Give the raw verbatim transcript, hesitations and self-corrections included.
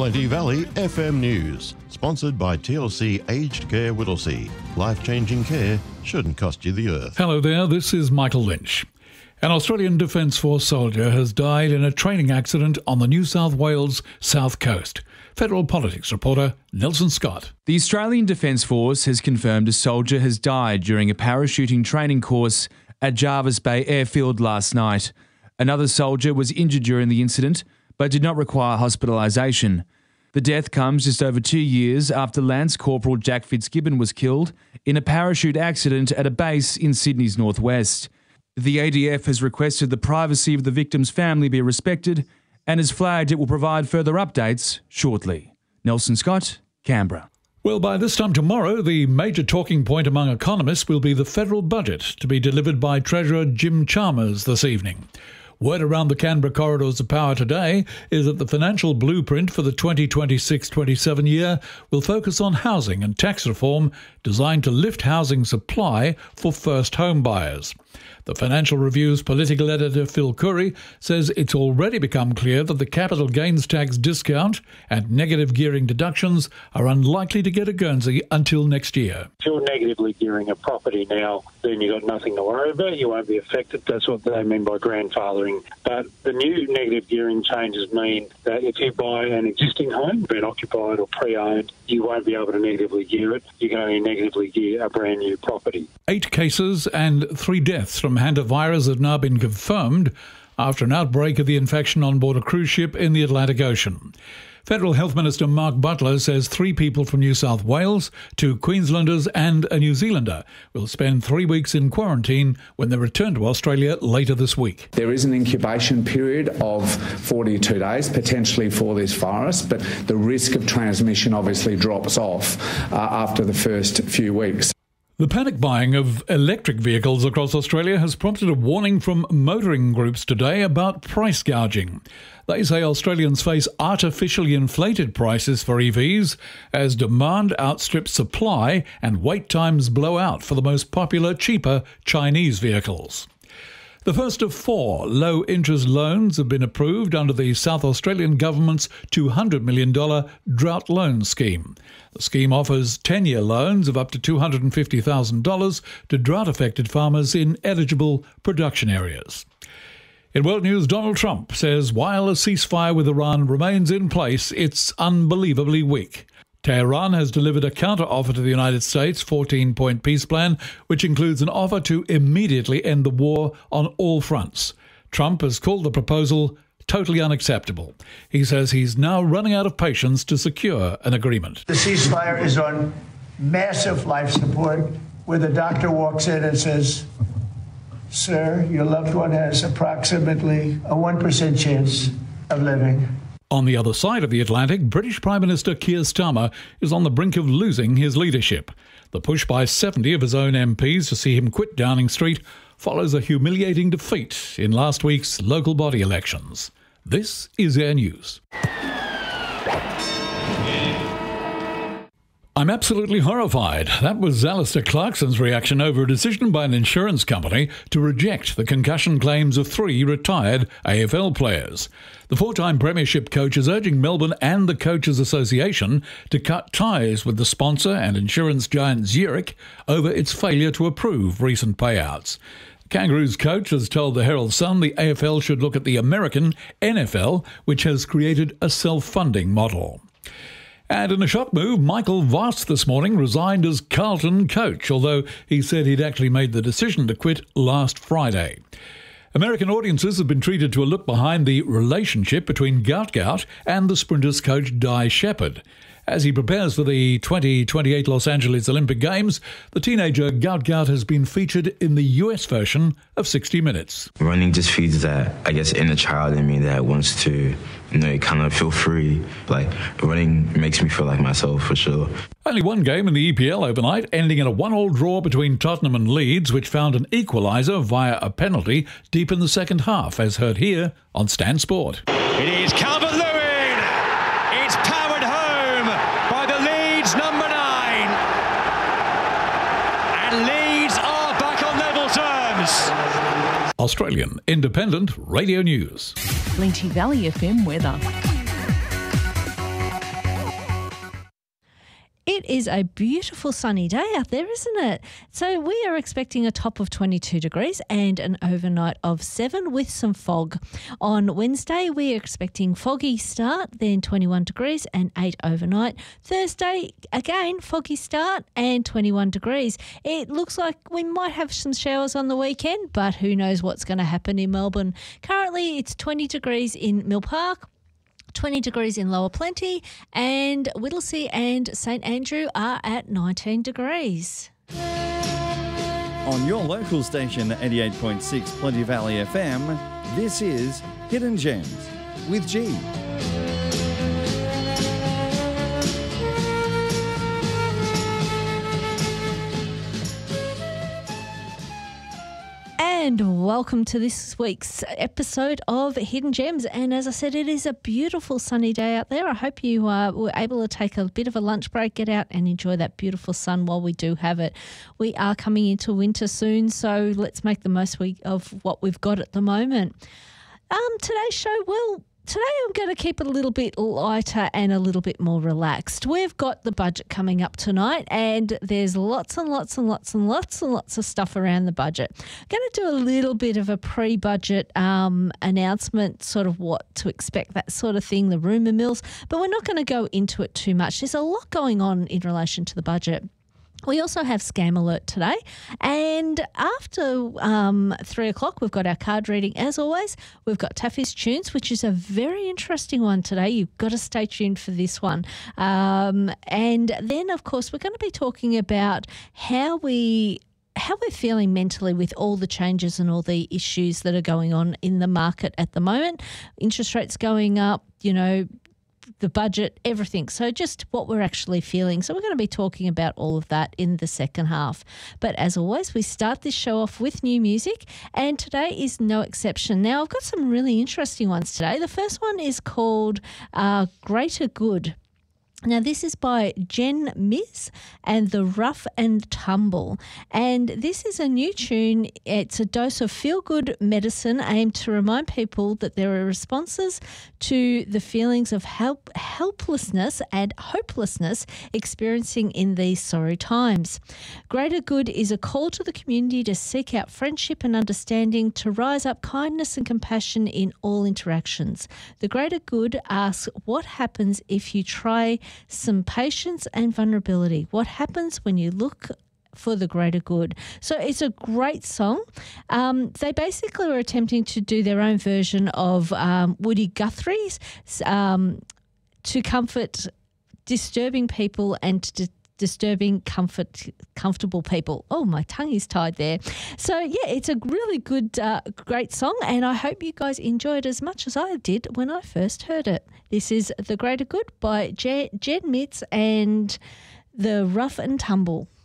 Plenty Valley F M News, sponsored by T L C Aged Care Whittlesea. Life-changing care shouldn't cost you the earth. Hello there, this is Michael Lynch. An Australian Defence Force soldier has died in a training accident on the New South Wales south coast. Federal Politics reporter Nelson Scott. The Australian Defence Force has confirmed a soldier has died during a parachuting training course at Jervis Bay Airfield last night. Another soldier was injured during the incident, but did not require hospitalisation. The death comes just over two years after Lance Corporal Jack Fitzgibbon was killed in a parachute accident at a base in Sydney's northwest. The A D F has requested the privacy of the victim's family be respected and has flagged it will provide further updates shortly. Nelson Scott, Canberra. Well, by this time tomorrow, the major talking point among economists will be the federal budget, to be delivered by Treasurer Jim Chalmers this evening. Word around the Canberra corridors of power today is that the financial blueprint for the twenty twenty-six twenty-seven year will focus on housing and tax reform designed to lift housing supply for first home buyers. The Financial Review's political editor Phil Curry says it's already become clear that the capital gains tax discount and negative gearing deductions are unlikely to get a Guernsey until next year. If you're negatively gearing a property now, then you've got nothing to worry about. You won't be affected. That's what they mean by grandfathering. But the new negative gearing changes mean that if you buy an existing home, been occupied or pre-owned, you won't be able to negatively gear it. You can only negatively gear a brand new property. Eight cases and three deaths from hantavirus have now been confirmed after an outbreak of the infection on board a cruise ship in the Atlantic Ocean. Federal Health Minister Mark Butler says three people from New South Wales, two Queenslanders and a New Zealander will spend three weeks in quarantine when they return to Australia later this week. There is an incubation period of forty-two days, potentially for this virus, but the risk of transmission obviously drops off uh, after the first few weeks. The panic buying of electric vehicles across Australia has prompted a warning from motoring groups today about price gouging. They say Australians face artificially inflated prices for E Vs as demand outstrips supply and wait times blow out for the most popular, cheaper Chinese vehicles. The first of four low-interest loans have been approved under the South Australian Government's two hundred million dollars drought loan scheme. The scheme offers ten-year loans of up to two hundred fifty thousand dollars to drought-affected farmers in eligible production areas. In world news, Donald Trump says while a ceasefire with Iran remains in place, it's unbelievably weak. Tehran has delivered a counter-offer to the United States' fourteen-point peace plan, which includes an offer to immediately end the war on all fronts. Trump has called the proposal totally unacceptable. He says he's now running out of patience to secure an agreement. The ceasefire is on massive life support, where the doctor walks in and says, "Sir, your loved one has approximately a one percent chance of living." On the other side of the Atlantic, British Prime Minister Keir Starmer is on the brink of losing his leadership. The push by seventy of his own M Ps to see him quit Downing Street follows a humiliating defeat in last week's local body elections. This is Air News. I'm absolutely horrified. That was Alistair Clarkson's reaction over a decision by an insurance company to reject the concussion claims of three retired A F L players. The four-time premiership coach is urging Melbourne and the Coaches Association to cut ties with the sponsor and insurance giant Zurich over its failure to approve recent payouts. Kangaroos coach has told the Herald Sun the A F L should look at the American N F L, which has created a self-funding model. And in a shock move, Michael Voss this morning resigned as Carlton coach, although he said he'd actually made the decision to quit last Friday. American audiences have been treated to a look behind the relationship between Gout Gout and the Sprinters coach Di Shepherd. As he prepares for the twenty twenty-eight Los Angeles Olympic Games, the teenager Gout Gout has been featured in the U S version of sixty minutes. Running just feeds that, I guess, inner child in me that wants to, you know, kind of feel free. Like, running makes me feel like myself, for sure. Only one game in the E P L overnight, ending in a one-all draw between Tottenham and Leeds, which found an equaliser via a penalty deep in the second half, as heard here on Stan Sport. It is Calvert-Lewin. It's powered home by the Leeds number nine. And Leeds are back on level terms. Australian Independent Radio News. Plenty Valley F M weather. It is a beautiful sunny day out there, isn't it? So we are expecting a top of twenty-two degrees and an overnight of seven with some fog. On Wednesday, we are expecting foggy start, then twenty-one degrees and eight overnight. Thursday, again, foggy start and twenty-one degrees. It looks like we might have some showers on the weekend, but who knows what's going to happen in Melbourne. Currently, it's twenty degrees in Mill Park, twenty degrees in Lower Plenty, and Whittlesea and St Andrew are at nineteen degrees. On your local station, eighty-eight point six Plenty Valley F M, this is Hidden Gems with G. And welcome to this week's episode of Hidden Gems. And as I said, it is a beautiful sunny day out there. I hope you uh, were able to take a bit of a lunch break, get out and enjoy that beautiful sun while we do have it. We are coming into winter soon, so let's make the most of what we've got at the moment. Um, today's show, well, today I'm going to keep it a little bit lighter and a little bit more relaxed. We've got the budget coming up tonight, and there's lots and lots and lots and lots and lots of stuff around the budget. I'm going to do a little bit of a pre-budget um, announcement, sort of what to expect, that sort of thing, the rumour mills, but we're not going to go into it too much. There's a lot going on in relation to the budget. We also have Scam Alert today, and after um, three o'clock, we've got our card reading as always. We've got Taffy's Tunes, which is a very interesting one today. You've got to stay tuned for this one. Um, and then, of course, we're going to be talking about how we... how we're feeling mentally with all the changes and all the issues that are going on in the market at the moment. Interest rates going up, you know, the budget, everything. So just what we're actually feeling. So we're going to be talking about all of that in the second half. But as always, we start this show off with new music, and today is no exception. Now, I've got some really interesting ones today. The first one is called uh, Greater Good. Now, this is by Jen Miz and the Rough and Tumble. And this is a new tune. It's a dose of feel-good medicine aimed to remind people that there are responses to the feelings of help, helplessness and hopelessness experiencing in these sorry times. Greater Good is a call to the community to seek out friendship and understanding, to rise up kindness and compassion in all interactions. The Greater Good asks, what happens if you try some patience and vulnerability? What happens when you look for the greater good? So it's a great song. Um, they basically were attempting to do their own version of um, Woody Guthrie's um, to comfort disturbing people and to disturbing, comfort, comfortable people. Oh, my tongue is tied there. So, yeah, it's a really good, uh, great song, and I hope you guys enjoy it as much as I did when I first heard it. This is The Greater Good by Jen Mitz and the Rough and Tumble.